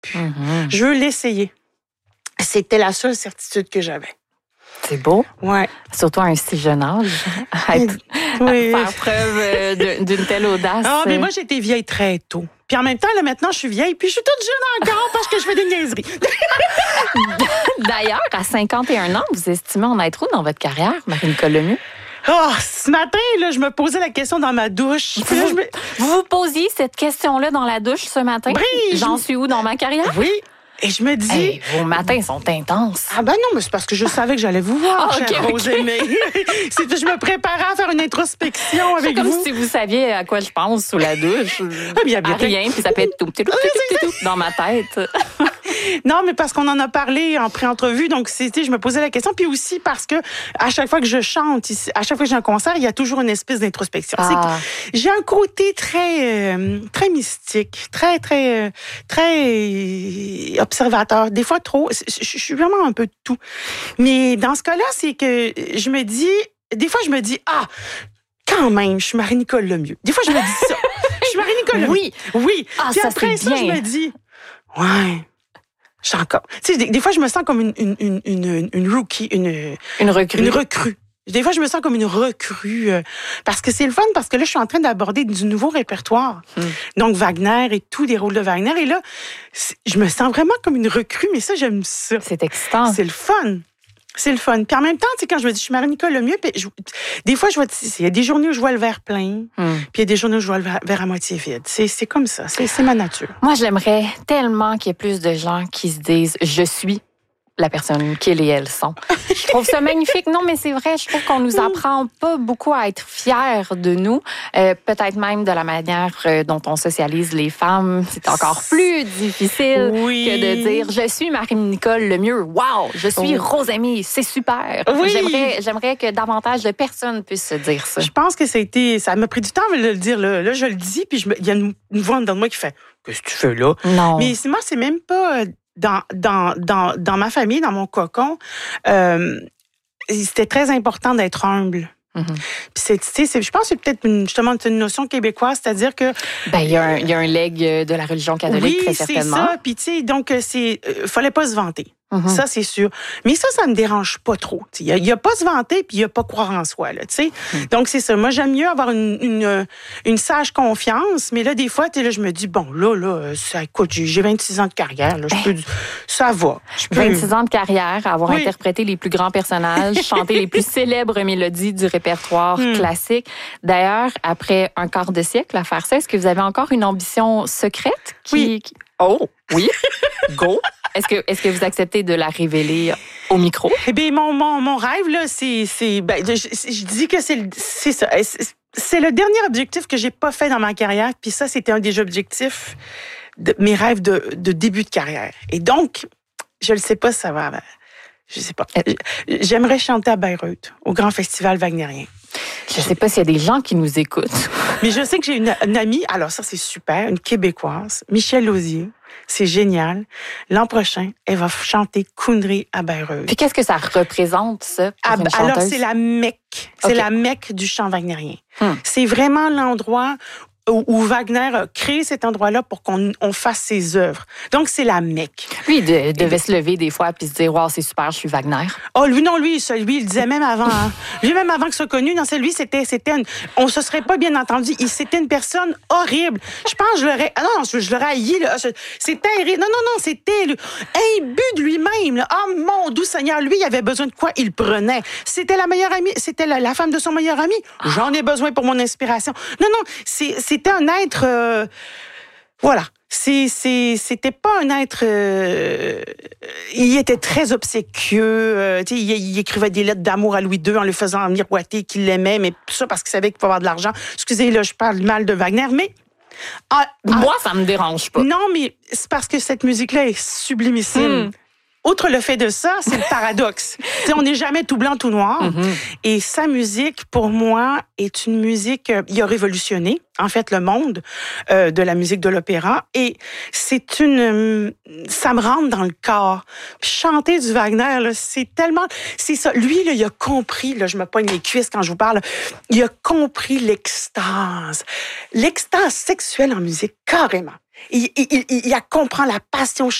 plus. Je veux l'essayer. C'était la seule certitude que j'avais. C'est beau. Ouais. Surtout à un si jeune âge. Faire preuve d'une telle audace. Ah, mais moi, j'ai été vieille très tôt. Puis en même temps, là, maintenant, je suis vieille, puis je suis toute jeune encore parce que je fais des niaiseries. D'ailleurs, à 51 ans, vous estimez en être où dans votre carrière, Marie-Nicole Lemieux? Oh, ce matin, là, je me posais la question dans ma douche. Puis là, Vous posiez cette question-là dans la douche ce matin? Oui, J'en suis où dans ma carrière? Oui. Et je me dis... Hey, vos matins sont intenses. Ah ben non, mais c'est parce que je savais que j'allais vous voir, chère Rosemée. Je me préparais à faire une introspection avec vous. C'est comme si vous saviez à quoi je pense sous la douche. À rien, puis ça peut être tout dans ma tête. Non, mais parce qu'on en a parlé en pré-entrevue, donc je me posais la question. Puis aussi parce que à chaque fois que je chante, à chaque fois que j'ai un concert, il y a toujours une espèce d'introspection. J'ai un côté très mystique, très observateur. Des fois trop. Je suis vraiment un peu de tout. Mais dans ce cas-là, c'est que des fois je me dis quand même, je suis Marie-Nicole Lemieux. Des fois je me dis ça. Je suis Marie-Nicole Lemieux. Oui. Puis ça, après ça, je me dis ouais. Je suis encore. Tu sais, des fois, je me sens comme une rookie, une recrue. Des fois, je me sens comme une recrue. Parce que c'est le fun, parce que là, je suis en train d'aborder du nouveau répertoire. Donc, Wagner et tous les rôles de Wagner. Et là, je me sens vraiment comme une recrue, mais ça, j'aime ça. C'est excitant. C'est le fun. C'est le fun. Puis en même temps, tu sais, quand je me dis, je suis Marie-Nicole Lemieux, des fois, il y a des journées où je vois le verre plein, puis il y a des journées où je vois le verre à moitié vide. C'est comme ça. C'est ma nature. Moi, j'aimerais tellement qu'il y ait plus de gens qui se disent « Je suis la personne qu'ils et elles sont ». Je trouve ça magnifique. Non, mais c'est vrai, je trouve qu'on nous apprend pas beaucoup à être fiers de nous. Peut-être même de la manière dont on socialise les femmes. C'est encore plus difficile que de dire « Je suis Marie-Nicole Lemieux. Wow! Je suis Rosemée. C'est super. » J'aimerais que davantage de personnes puissent se dire ça. Je pense que ça m'a pris du temps de le dire. Là, je le dis, puis il y a une voix en dedans de moi qui fait « Qu'est-ce que tu fais là? » Non. Mais moi, c'est même pas... Dans ma famille, dans mon cocon, c'était très important d'être humble. Puis je pense que c'est peut-être justement une notion québécoise, c'est-à-dire que il y a un legs de la religion catholique, très certainement. Oui, c'est ça. Puis tu sais, donc fallait pas se vanter. Ça, c'est sûr. Mais ça me dérange pas trop. Il y a pas se vanter, puis il y a pas croire en soi, là, tu sais. Donc, c'est ça. Moi, j'aime mieux avoir une sage confiance, mais là, des fois, je me dis, bon, là, écoute, j'ai 26 ans de carrière, là, ça va. 26 ans de carrière, avoir interprété les plus grands personnages, chanté les plus célèbres mélodies du répertoire classique. D'ailleurs, après un quart de siècle à faire ça, est-ce que vous avez encore une ambition secrète? Oh, oui. Go. Est-ce que vous acceptez de la révéler au micro? Eh bien, mon rêve, là, je dis que c'est ça. C'est le dernier objectif que j'ai pas fait dans ma carrière, puis ça, c'était un des objectifs de mes rêves de début de carrière. Et donc, je ne sais pas si ça va... Je sais pas. J'aimerais chanter à Bayreuth, au Grand Festival Wagnérien. Je ne sais pas s'il y a des gens qui nous écoutent. Mais je sais que j'ai une amie, alors ça, c'est super, une Québécoise, Michèle Lausier. C'est génial. L'an prochain, elle va chanter Kundry à Bayreuth. Puis qu'est-ce que ça représente, ça, pour une chanteuse? Alors, c'est la Mecque. C'est la Mecque du chant wagnérien. C'est vraiment l'endroit où Wagner a créé cet endroit-là pour qu'on fasse ses œuvres. Donc, c'est la Mecque. Lui, il devait se lever des fois puis se dire « Wow, c'est super, je suis Wagner ». Oh, lui, il le disait même avant. Hein. Lui, même avant que ce soit connu, non, on se serait pas bien entendu. C'était une personne horrible. Je pense que je l'aurais... Ah non, je l'aurais haï, là. C'est terrible. Non, c'était imbu de lui-même. Là. Oh, mon doux Seigneur, lui, il avait besoin de quoi? Il le prenait. C'était la meilleure amie. C'était la femme de son meilleur ami. J'en ai besoin pour mon inspiration. Non, c'était un être... voilà. C'était pas un être... il était très obséquieux. Il écrivait des lettres d'amour à Louis II en lui faisant miroiter qu'il l'aimait, mais tout ça parce qu'il savait qu'il pouvait avoir de l'argent. Excusez, là, je parle mal de Wagner, mais... Moi, ça me dérange pas. Non, mais c'est parce que cette musique-là est sublimissime. Outre le fait de ça, c'est le paradoxe. On n'est jamais tout blanc, tout noir. Et sa musique, pour moi, est une musique... il a révolutionné, en fait, le monde de la musique de l'opéra. Et c'est ça me rentre dans le corps. Puis chanter du Wagner, là, c'est tellement... C'est ça. Lui, là, il a compris, là, je me pogne les cuisses quand je vous parle, il a compris l'extase. L'extase sexuelle en musique, carrément. il comprend la passion